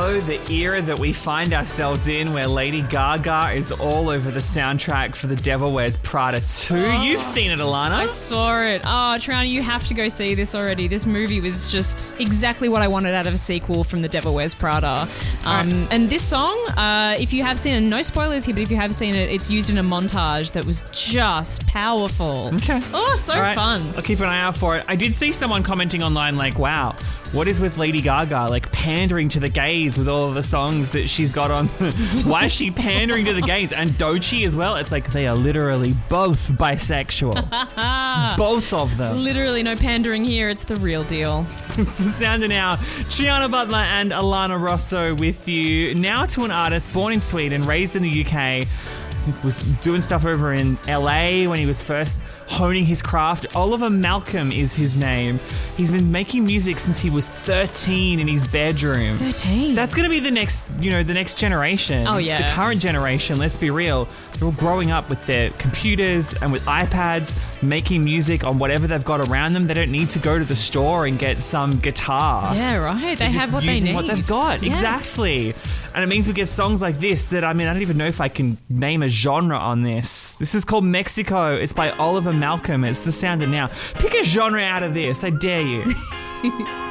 know the era that we find ourselves in where Lady Gaga is all over the soundtrack for The Devil Wears Prada 2? You've seen it, Alana. I saw it. Oh, Triana, you have to go see this already. This movie was just exactly what I wanted out of a sequel from The Devil Wears Prada. And this song, if you have seen it, no spoilers here, but if you have seen it, it's used in a montage that was just powerful. Okay. Oh, so fun. I'll keep an eye out for it. I did see someone commenting online like, wow, what is with Lady Gaga, like pandering to the gays with all of the songs that she's got on? Why is she pandering to the gays? And Doechii as well? It's like they are literally both bisexual. Both of them. Literally no pandering here. It's the real deal. It's the sound of now. Triana Butler and Alana Rosso with you. Now to an artist born in Sweden, raised in the UK, was doing stuff over in LA when he was first honing his craft. Oliver Malcolm is his name. He's been making music since he was 13 in his bedroom. 13? That's going to be the next generation. Oh, yeah. The current generation, let's be real. They're all growing up with their computers and with iPads, making music on whatever they've got around them. They don't need to go to the store and get some guitar. Yeah, right. They have what they need. Using what they've got. Yes. Exactly. And it means we get songs like this that, I mean, I don't even know if I can name a genre on this. This is called Mexico. It's by Oliver Malcolm. It's the sound of now. Pick a genre out of this. I dare you.